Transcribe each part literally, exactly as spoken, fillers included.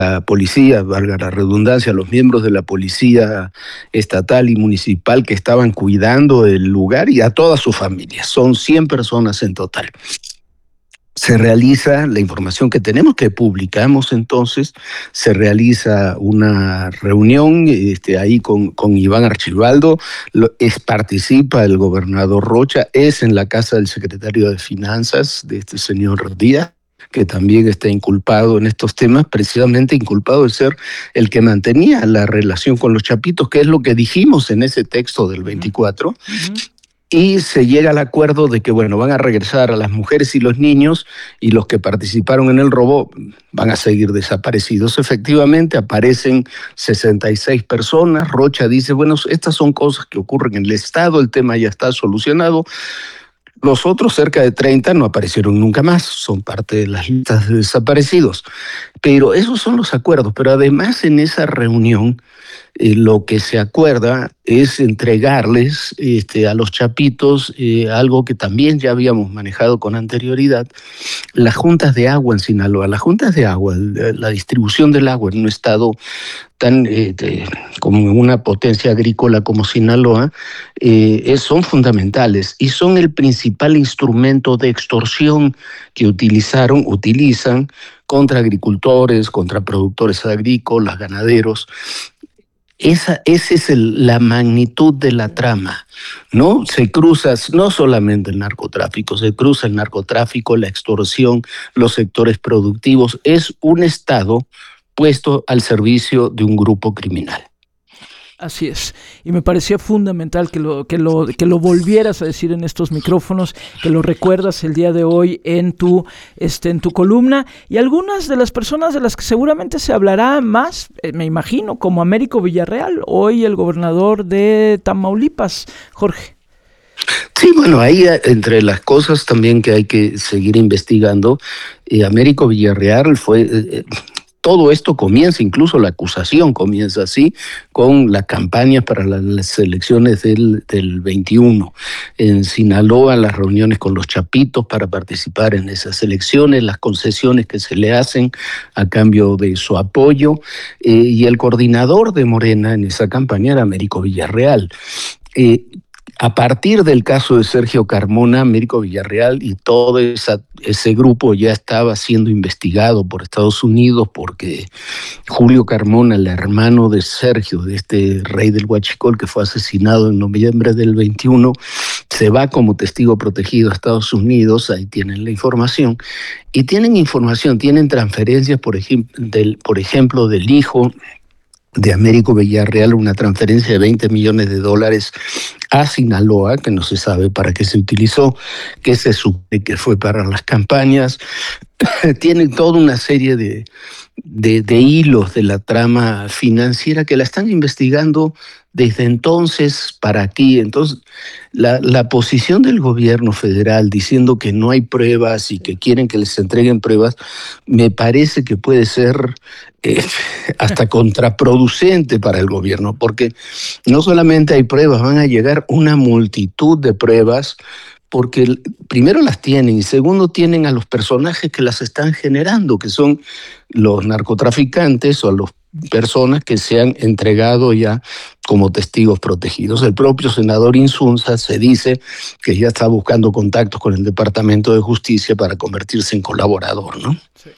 la policía, valga la redundancia, los miembros de la policía estatal y municipal que estaban cuidando el lugar y a toda su familia. Son cien personas en total. Se realiza, la información que tenemos, que publicamos entonces, se realiza una reunión este, ahí con, con Iván Archibaldo, lo, es, participa el gobernador Rocha, es en la casa del secretario de Finanzas, de este señor Díaz, que también está inculpado en estos temas, precisamente inculpado de ser el que mantenía la relación con los chapitos, que es lo que dijimos en ese texto del veinticuatro, uh-huh. Y se llega al acuerdo de que, bueno, van a regresar a las mujeres y los niños y los que participaron en el robo van a seguir desaparecidos. Efectivamente, aparecen sesenta y seis personas. Rocha dice, bueno, estas son cosas que ocurren en el Estado, el tema ya está solucionado. Los otros, cerca de treinta, no aparecieron nunca más, son parte de las listas de desaparecidos. Pero esos son los acuerdos. Pero además en esa reunión eh, lo que se acuerda es entregarles este, a los chapitos eh, algo que también ya habíamos manejado con anterioridad, las juntas de agua en Sinaloa. Las juntas de agua, la distribución del agua en un estado tan eh, de, como una potencia agrícola como Sinaloa, eh, es, son fundamentales y son el principal instrumento de extorsión que utilizaron, utilizan contra agricultores, contra productores agrícolas, ganaderos. Esa, esa es el, la magnitud de la trama, ¿no? Se cruza no solamente el narcotráfico, se cruza el narcotráfico, la extorsión, los sectores productivos. Es un Estado puesto al servicio de un grupo criminal. Así es, y me parecía fundamental que lo, que lo, que lo volvieras a decir en estos micrófonos, que lo recuerdas el día de hoy en tu, este, en tu columna, y algunas de las personas de las que seguramente se hablará más, eh, me imagino, como Américo Villarreal, hoy el gobernador de Tamaulipas, Jorge. Sí, bueno, ahí entre las cosas también que hay que seguir investigando, eh, Américo Villarreal fue... Eh, Todo esto comienza, incluso la acusación comienza así, con la campaña para las elecciones del, del veintiuno. En Sinaloa, las reuniones con los chapitos para participar en esas elecciones, las concesiones que se le hacen a cambio de su apoyo, eh, y el coordinador de Morena en esa campaña era Américo Villarreal. Eh, A partir del caso de Sergio Carmona, Américo Villarreal y todo esa, ese grupo ya estaba siendo investigado por Estados Unidos porque Julio Carmona, el hermano de Sergio, de este rey del Huachicol que fue asesinado en noviembre del veintiuno, se va como testigo protegido a Estados Unidos, ahí tienen la información, y tienen información, tienen transferencias, por ejemplo, del, por ejemplo, del hijo de Américo Villarreal, una transferencia de veinte millones de dólares a Sinaloa, que no se sabe para qué se utilizó, que se supone que fue para las campañas. Tienen toda una serie de, de, de hilos de la trama financiera que la están investigando desde entonces para aquí. Entonces, la, la posición del gobierno federal diciendo que no hay pruebas y que quieren que les entreguen pruebas, me parece que puede ser eh, hasta contraproducente para el gobierno, porque no solamente hay pruebas, van a llegar una multitud de pruebas, porque primero las tienen y segundo tienen a los personajes que las están generando, que son los narcotraficantes o las personas que se han entregado ya como testigos protegidos. El propio senador Insunza se dice que ya está buscando contactos con el Departamento de Justicia para convertirse en colaborador, ¿no? Sí.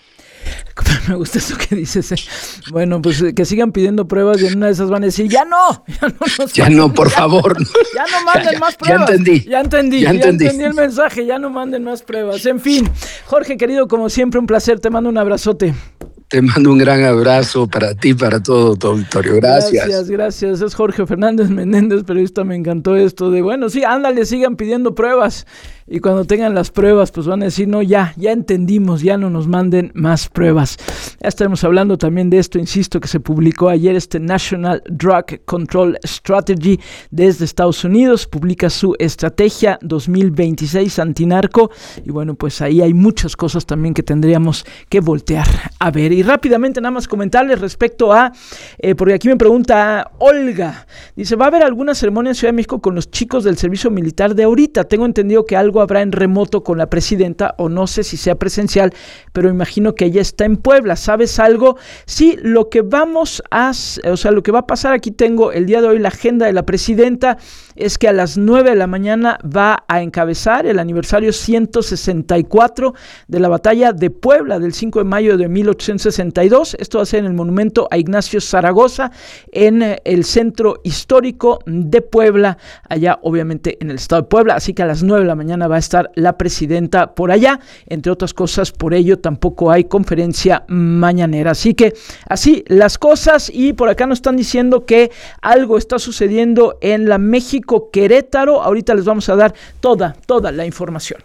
Me gusta eso que dices. Eh. Bueno, pues que sigan pidiendo pruebas y en una de esas van a decir, ya no, ya no, ya no por favor. Ya no manden ya, más pruebas. Ya entendí. Ya entendí, ya entendí. Ya entendí el mensaje, ya no manden más pruebas. En fin, Jorge, querido, como siempre, un placer. Te mando un abrazote. Te mando un gran abrazo para ti, para todo tu auditorio. Gracias. Gracias, gracias. Es Jorge Fernández Menéndez, periodista. Me encantó esto de, bueno, sí, ándale, sigan pidiendo pruebas. Y cuando tengan las pruebas, pues van a decir, no, ya, ya entendimos, ya no nos manden más pruebas. Ya estaremos hablando también de esto, insisto, que se publicó ayer, este National Drug Control Strategy desde Estados Unidos, publica su estrategia dos mil veintiséis antinarco, y bueno, pues ahí hay muchas cosas también que tendríamos que voltear a ver. Y rápidamente nada más comentarles respecto a, eh, porque aquí me pregunta Olga, dice, ¿va a haber alguna ceremonia en Ciudad de México con los chicos del servicio militar de ahorita? Tengo entendido que algo algo habrá en remoto con la presidenta, o no sé si sea presencial, pero imagino que ella está en Puebla. ¿Sabes algo? Sí, lo que vamos a, o sea, lo que va a pasar, aquí tengo el día de hoy la agenda de la presidenta, es que a las nueve de la mañana va a encabezar el aniversario ciento sesenta y cuatro de la batalla de Puebla del cinco de mayo de mil ochocientos sesenta y dos. Esto va a ser en el monumento a Ignacio Zaragoza, en el centro histórico de Puebla, allá obviamente en el estado de Puebla. Así que a las nueve de la mañana va a estar la presidenta por allá. Entre otras cosas, por ello tampoco hay conferencia mañanera. Así que así las cosas. Y por acá nos están diciendo que algo está sucediendo en la México Querétaro. Ahorita les vamos a dar toda, toda la información.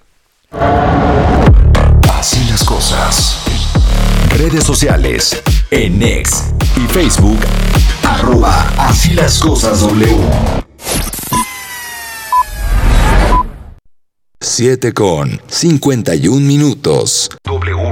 Así las cosas. Redes sociales, en X y Facebook, arroba Así las cosas W. siete con cincuenta y un minutos. W.